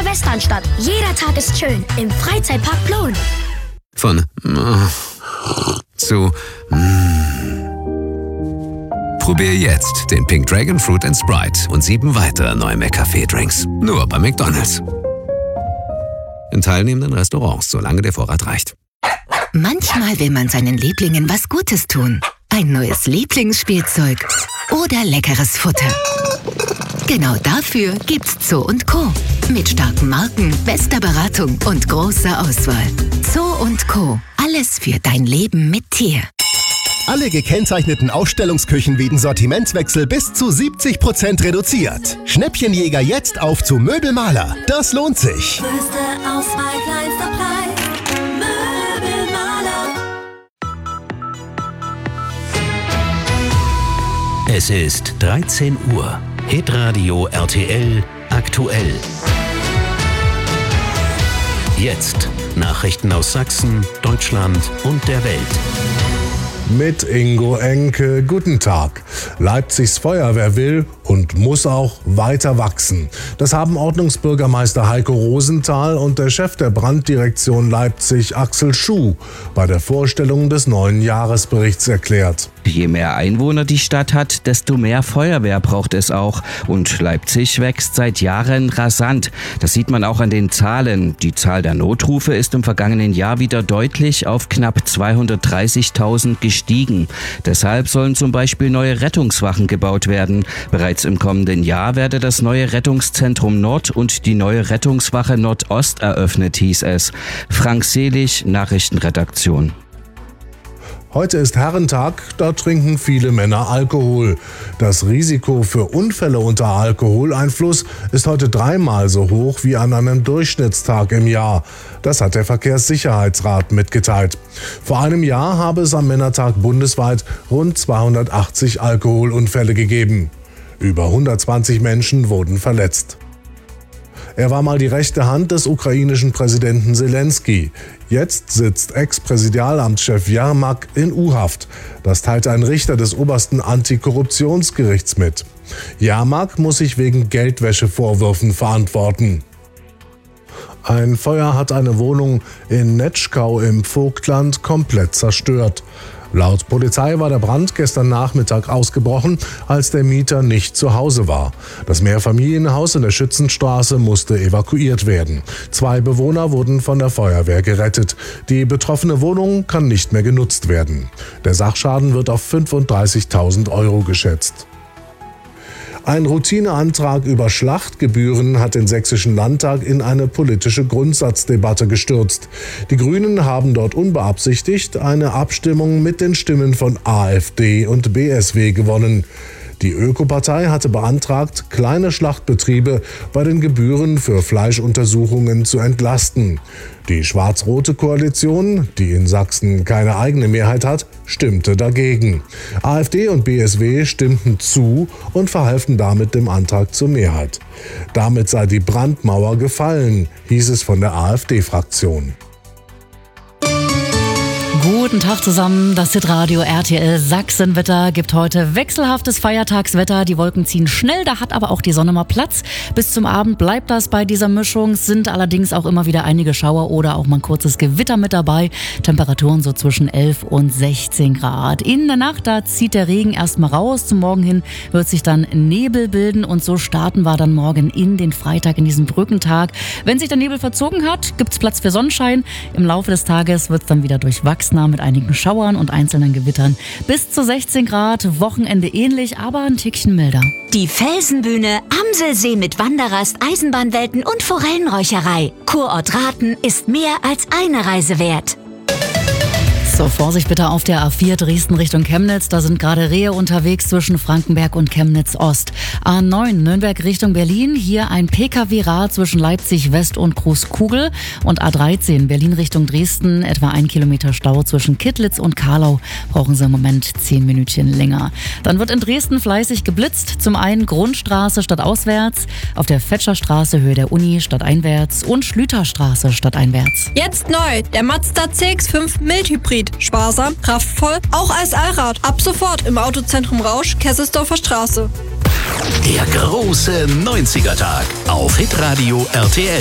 der Westernstadt. Jeder Tag ist schön im Freizeitpark Plon. Von zu Probier jetzt den Pink Dragon Fruit & Sprite und 7 weitere neue McCafé-Drinks. Nur bei McDonald's. In teilnehmenden Restaurants, solange der Vorrat reicht. Manchmal will man seinen Lieblingen was Gutes tun. Ein neues Lieblingsspielzeug oder leckeres Futter. Genau dafür gibt's Zoo & Co. Mit starken Marken, bester Beratung und großer Auswahl. Zoo & Co. Alles für dein Leben mit Tier. Alle gekennzeichneten Ausstellungsküchen Sortimentswechsel bis zu 70% reduziert. Schnäppchenjäger jetzt auf zu Möbelmaler. Das lohnt sich. Größte Auswahl, kleinster Preis. Möbelmaler. Es ist 13 Uhr. Hitradio RTL aktuell. Jetzt Nachrichten aus Sachsen, Deutschland und der Welt. Mit Ingo Enke, guten Tag. Leipzigs Feuerwehr will und muss auch weiter wachsen. Das haben Ordnungsbürgermeister Heiko Rosenthal und der Chef der Branddirektion Leipzig Axel Schuh bei der Vorstellung des neuen Jahresberichts erklärt. Je mehr Einwohner die Stadt hat, desto mehr Feuerwehr braucht es auch. Und Leipzig wächst seit Jahren rasant. Das sieht man auch an den Zahlen. Die Zahl der Notrufe ist im vergangenen Jahr wieder deutlich auf knapp 230.000 gestiegen. Deshalb sollen zum Beispiel neue Rettungswachen gebaut werden. Bereits im kommenden Jahr werde das neue Rettungszentrum Nord und die neue Rettungswache Nordost eröffnet, hieß es. Frank Selig, Nachrichtenredaktion. Heute ist Herrentag, da trinken viele Männer Alkohol. Das Risiko für Unfälle unter Alkoholeinfluss ist heute 3-mal so hoch wie an einem Durchschnittstag im Jahr. Das hat der Verkehrssicherheitsrat mitgeteilt. Vor einem Jahr habe es am Männertag bundesweit rund 280 Alkoholunfälle gegeben. Über 120 Menschen wurden verletzt. Er war mal die rechte Hand des ukrainischen Präsidenten Selensky. Jetzt sitzt Ex-Präsidialamtschef Jermak in U-Haft. Das teilt ein Richter des obersten Antikorruptionsgerichts mit. Jermak muss sich wegen Geldwäschevorwürfen verantworten. Ein Feuer hat eine Wohnung in Netschkau im Vogtland komplett zerstört. Laut Polizei war der Brand gestern Nachmittag ausgebrochen, als der Mieter nicht zu Hause war. Das Mehrfamilienhaus in der Schützenstraße musste evakuiert werden. 2 Bewohner wurden von der Feuerwehr gerettet. Die betroffene Wohnung kann nicht mehr genutzt werden. Der Sachschaden wird auf 35.000 € geschätzt. Ein Routineantrag über Schlachtgebühren hat den Sächsischen Landtag in eine politische Grundsatzdebatte gestürzt. Die Grünen haben dort unbeabsichtigt eine Abstimmung mit den Stimmen von AfD und BSW gewonnen. Die Ökopartei hatte beantragt, kleine Schlachtbetriebe bei den Gebühren für Fleischuntersuchungen zu entlasten. Die schwarz-rote Koalition, die in Sachsen keine eigene Mehrheit hat, stimmte dagegen. AfD und BSW stimmten zu und verhalfen damit dem Antrag zur Mehrheit. Damit sei die Brandmauer gefallen, hieß es von der AfD-Fraktion. Guten Tag zusammen, das Hitradio RTL Sachsenwetter gibt heute wechselhaftes Feiertagswetter. Die Wolken ziehen schnell, da hat aber auch die Sonne mal Platz. Bis zum Abend bleibt das bei dieser Mischung, sind allerdings auch immer wieder einige Schauer oder auch mal ein kurzes Gewitter mit dabei. Temperaturen so zwischen 11 und 16 Grad. In der Nacht, da zieht der Regen erstmal raus. Zum Morgen hin wird sich dann Nebel bilden und so starten wir dann morgen in den Freitag, in diesen Brückentag. Wenn sich der Nebel verzogen hat, gibt's Platz für Sonnenschein. Im Laufe des Tages wird es dann wieder durchwachsen mit einigen Schauern und einzelnen Gewittern. Bis zu 16 Grad, Wochenende ähnlich, aber ein Tickchen milder. Die Felsenbühne, Amselsee mit Wanderrast, Eisenbahnwelten und Forellenräucherei. Kurort Rathen ist mehr als eine Reise wert. So, Vorsicht bitte auf der A4 Dresden Richtung Chemnitz. Da sind gerade Rehe unterwegs zwischen Frankenberg und Chemnitz Ost. A9 Nürnberg Richtung Berlin. Hier ein Pkw-Rad zwischen Leipzig West und Großkugel. Und A13 Berlin Richtung Dresden. Etwa 1 Kilometer Stau zwischen Kittlitz und Karlau. Brauchen Sie im Moment 10 Minütchen länger. Dann wird in Dresden fleißig geblitzt. Zum einen Grundstraße stadtauswärts. Auf der Fetscherstraße Höhe der Uni stadteinwärts. Und Schlüterstraße stadteinwärts. Jetzt neu, der Mazda CX-5 Mild-Hybrid. Sparsam, kraftvoll, auch als Allrad. Ab sofort im Autozentrum Rausch, Kesselsdorfer Straße. Der große 90er-Tag auf Hitradio RTL.